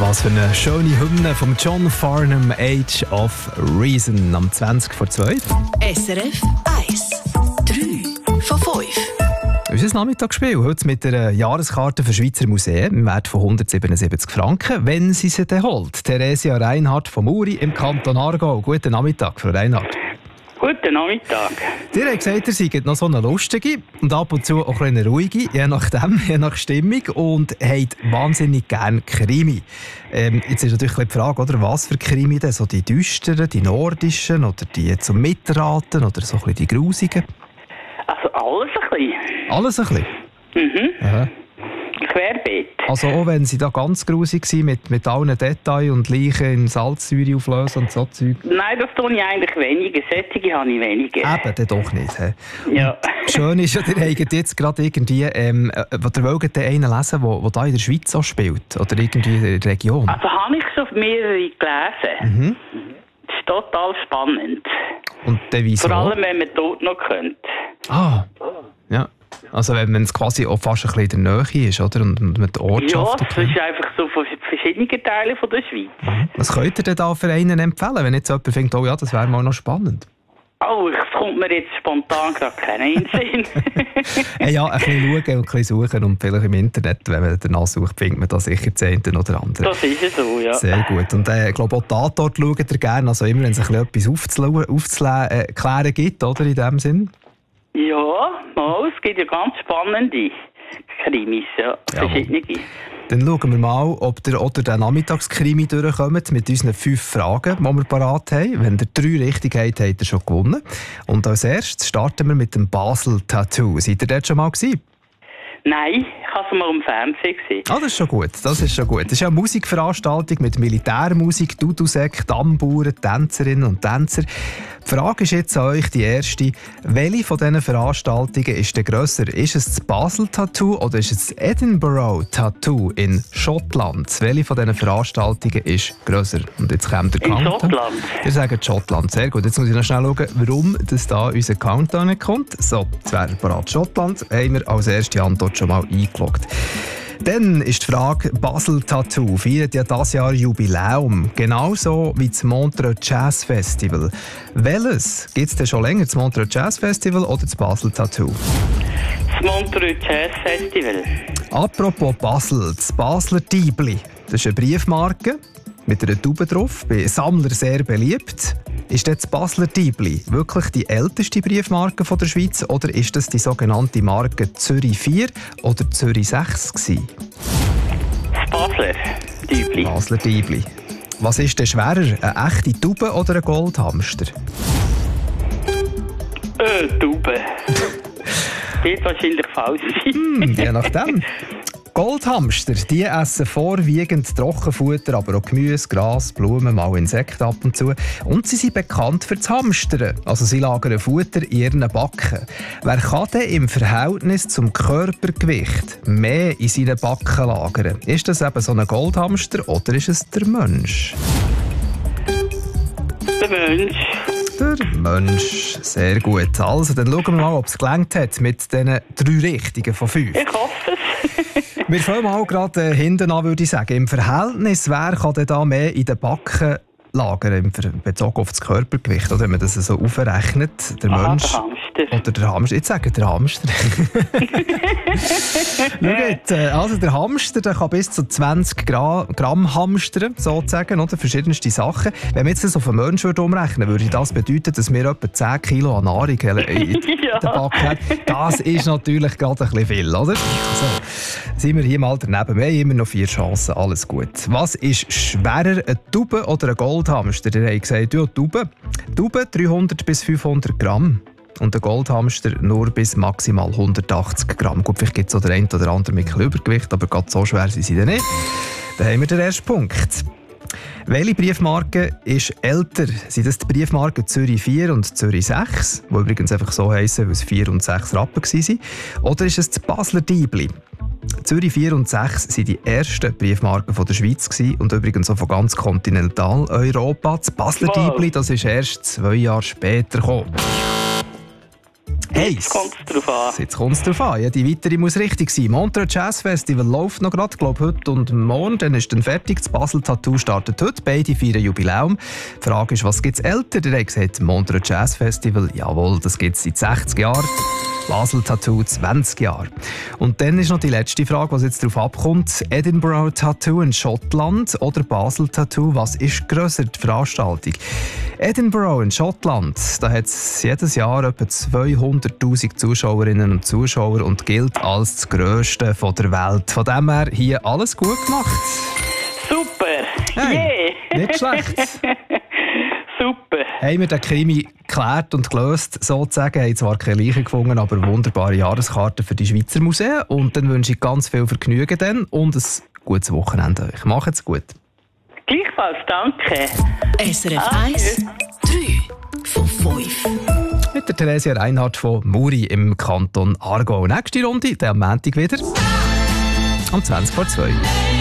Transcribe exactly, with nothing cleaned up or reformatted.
Was für eine schöne Hymne von John Farnham, Age of Reason, am zwanzig vor zwei. S R F eins. drei von fünf. Unser Nachmittagsspiel heute mit einer Jahreskarte für Schweizer Museen im Wert von hundertsiebenundsiebzig Franken, wenn sie sie dann holt. Theresia Reinhardt von Muri im Kanton Aargau. Guten Nachmittag, Frau Reinhardt. Guten Nachmittag. Ihr habt gesagt, ihr seid noch so eine lustige und ab und zu auch eine ruhige, je nachdem, je nach Stimmung, und habt wahnsinnig gerne Krimi. Ähm, jetzt ist natürlich die Frage, oder, was für Krimi denn? So die düsteren, die nordischen oder die zum Mitraten oder so ein bisschen die grusigen? Also alles ein bisschen. Alles ein bisschen? Mhm. Aha. Querbeet. Also auch wenn sie da ganz grusig waren mit, mit allen Details und Leichen in Salzsäure auflösen und so Zeug? Nein, das tue ich eigentlich weniger. Sättige habe ich weniger. Eben, dann doch nicht. He. Ja. Schön ist ja, ihr habt jetzt gerade irgendwie, ähm, ihr wollt einen lesen, der da in der Schweiz auch spielt, oder irgendwie in der Region. Also habe ich schon mehrere gelesen. Mhm. Das ist total spannend. Und dann wieso? Vor allem, wenn man dort noch könnte. Ah, ja. Also wenn es quasi auch fast ein bisschen in der Nähe ist, oder? Und, und mit der Ortschaft. Ja, das ist einfach so von verschiedenen Teilen von der Schweiz. Mhm. Was könnt ihr denn da für einen empfehlen, wenn jetzt jemand denkt, oh ja, das wäre mal noch spannend? Oh, es kommt mir jetzt spontan gerade keiner in den Sinn. Hey, ja, ein bisschen schauen und ein bisschen suchen und vielleicht im Internet, wenn man danach sucht, findet man da sicher das eine oder andere. Das ist es so, ja. Sehr gut. Und äh, ich glaube, auch Tatort schaut ihr gerne, also immer, wenn es ein bisschen etwas aufzuklären äh, gibt, oder, in dem Sinn? Ja, no, es gibt ja ganz spannende Krimis, ja, verschiedene. Dann schauen wir mal, ob ihr oder den Nachmittagskrimi durchkommt mit unseren fünf Fragen, die wir parat haben. Wenn ihr drei richtig habt, habt ihr schon gewonnen. Und als erstes starten wir mit dem Basel-Tattoo. Seid ihr dort schon mal gewesen? Nein, ich habe es mal im Fernsehen gesehen. Ah, das ist schon gut. Das ist schon gut. Das ist ja eine Musikveranstaltung mit Militärmusik, Dudelsäck, Tamburen, Tänzerinnen und Tänzer. Die Frage ist jetzt an euch die erste. Welche von diesen Veranstaltungen ist denn grösser? Ist es das Basel-Tattoo oder ist es das Edinburgh-Tattoo in Schottland? Welche von diesen Veranstaltungen ist grösser? Und jetzt kommt der Countdown. In Schottland? Ihr sagt Schottland. Sehr gut. Jetzt muss ich noch schnell schauen, warum das da unser Countdown nicht kommt. So, jetzt wäre parat Schottland. Haben wir als erste Antwort schon mal eingeloggt. Dann ist die Frage, Basel-Tattoo feiert ja dieses Jahr Jubiläum, genauso wie das Montreux Jazz Festival. Welches gibt es denn schon länger, das Montreux Jazz Festival oder das Basel-Tattoo? Das Montreux Jazz Festival. Apropos Basel, das Basler Diebli, das ist eine Briefmarke mit einer Taube drauf, bei Sammlern sehr beliebt. Ist das Basler Diebli wirklich die älteste Briefmarke von der Schweiz oder ist das die sogenannte Marke Zürich vier oder Zürich sechs gewesen? Das Basler Diebli. Basler Diebli. Was ist denn schwerer, eine echte Taube oder ein Goldhamster? Äh, Taube. Wird wahrscheinlich falsch sein. Hm, je nachdem. Goldhamster, die essen vorwiegend Trockenfutter, aber auch Gemüse, Gras, Blumen, mal Insekten ab und zu. Und sie sind bekannt für das Hamstern. Also sie lagern Futter in ihren Backen. Wer kann denn im Verhältnis zum Körpergewicht mehr in seinen Backen lagern? Ist das eben so ein Goldhamster oder ist es der Mensch? Der Mensch. Der Mensch. Sehr gut. Also, dann schauen wir mal, ob es gelangt hat mit diesen drei Richtigen von fünf. Ich hoffe es. Wir fangen mal gerade äh, hinten an, würde ich sagen. Im Verhältnis, wer kann denn da mehr in den Backen lagern, im Ver- bezogen auf das Körpergewicht? Oder wenn man das so aufrechnet, der Aha, Mensch der Hamster. oder der Hamster. Jetzt sage der Hamster. Schaut, äh, also der Hamster, der kann bis zu zwanzig Gra- Gramm hamstern, sozusagen, oder? Verschiedenste Sachen. Wenn man jetzt das auf einen Menschen umrechnen würde, würde das bedeuten, dass wir etwa zehn Kilo an Nahrung in Ja. den Backen haben. Das ist natürlich gerade ein bisschen viel, oder? So, sind wir hier mal daneben. Wir haben immer noch vier Chancen, alles gut. Was ist schwerer, eine Taube oder ein Goldhamster? Der hat gesagt, ja, Taube. Taube dreihundert bis fünfhundert Gramm. Und der Goldhamster nur bis maximal hundertachtzig Gramm. Gut, vielleicht gibt es auch der eine oder andere mit ein bisschen Übergewicht, aber gerade so schwer sind sie dann nicht. Dann haben wir den ersten Punkt. Welche Briefmarke ist älter? Sind das die Briefmarken Zürich vier und Zürich sechs, die übrigens einfach so heissen, weil es vier und sechs Rappen waren? Oder ist es das Basler Diebli? Zürich vier und sechs waren die ersten Briefmarken von der Schweiz gewesen und übrigens auch von ganz Kontinentaleuropa. Das Basler Wow. Diebli, das ist erst zwei Jahre später gekommen. eins. Kommt es drauf an. Jetzt kommt es drauf an. Ja, die weitere muss richtig sein. Montreux Jazz Festival läuft noch gerade, glaube heute und morgen. Dann ist dann fertig. Das Basel Tattoo startet heute. Beide feiern Jubiläum. Die Frage ist, was gibt es älter? Der hat gesagt, Montreux Jazz Festival. Jawohl, das gibt es seit sechzig Jahren. Basel Tattoo zwanzig Jahre. Und dann ist noch die letzte Frage, was jetzt darauf abkommt. Edinburgh Tattoo in Schottland oder Basel Tattoo, was ist grösser, die Veranstaltung? Edinburgh in Schottland, da hat es jedes Jahr etwa zweihunderttausend Zuschauerinnen und Zuschauer und gilt als das Grösste von der Welt. Von dem her hier alles gut gemacht. Super! Hey, yeah. Nicht schlecht. Super! Haben wir den Krimi geklärt und gelöst, sozusagen. Wir haben zwar keine Leiche gefunden, aber wunderbare Jahreskarten für die Schweizer Museen. Und dann wünsche ich ganz viel Vergnügen dann und ein gutes Wochenende euch. Macht's gut. Gleichfalls, danke. S R F eins, drei von fünf. Mit der Theresia Reinhardt von Muri im Kanton Aargau. Nächste Runde, der am Montag wieder. Um zwanzig vor zwei.